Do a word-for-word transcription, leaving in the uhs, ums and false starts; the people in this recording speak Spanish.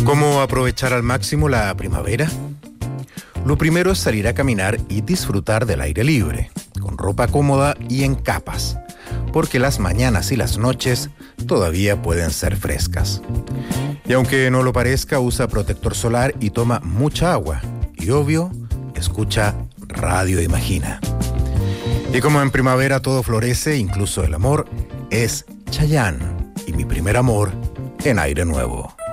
¿Cómo aprovechar al máximo la primavera? Lo primero es salir a caminar y disfrutar del aire libre, con ropa cómoda y en capas, porque las mañanas y las noches todavía pueden ser frescas. Y aunque no lo parezca, usa protector solar y toma mucha agua. Y obvio, escucha Radio Imagina. Y como en primavera todo florece, incluso el amor, es Chayanne y Mi Primer Amor en Aire Nuevo.